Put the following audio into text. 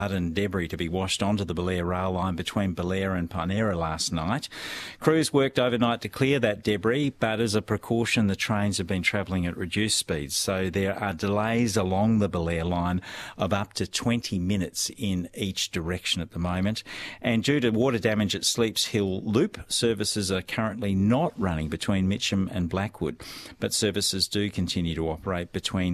and debris to be washed onto the Belair rail line between Belair and Parnera last night. Crews worked overnight to clear that debris, but as a precaution, the trains have been travelling at reduced speeds. So there are delays along the Belair line of up to 20 minutes in each direction at the moment. And due to water damage at Sleeps Hill Loop, services are currently not running between Mitcham and Blackwood, but services do continue to operate between